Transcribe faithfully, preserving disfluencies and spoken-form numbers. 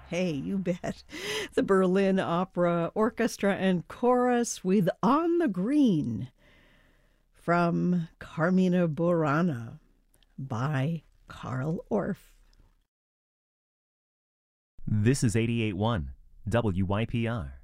Hey, you bet. The Berlin Opera Orchestra and Chorus with On the Green from Carmina Burana by Carl Orff. This is eighty-eight point one W Y P R.